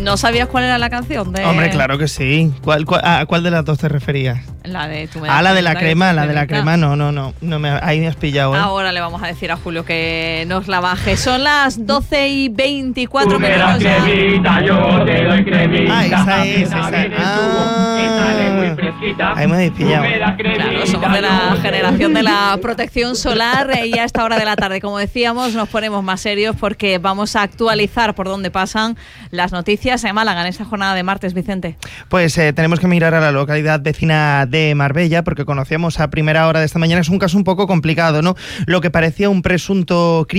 ¿No sabías cuál era la canción? Hombre, claro que sí. ¿A cuál de las dos te referías? La de tu la de la crema, no. Ahí me has pillado, ¿eh? Ahora le vamos a decir a Julio que nos la baje. Son las 12:24 minutos ya. Cremita, yo te doy cremita. Esa. Ahí me habéis pillado. Claro, somos de la generación de la protección solar y a esta hora de la tarde, como decíamos, nos ponemos más serios porque vamos a actualizar por dónde pasan las noticias en Málaga en esta jornada de martes, Vicente. Pues tenemos que mirar a la localidad vecina de Marbella porque conocíamos a primera hora de esta mañana, es un caso un poco complicado, ¿no? Lo que parecía un presunto crimen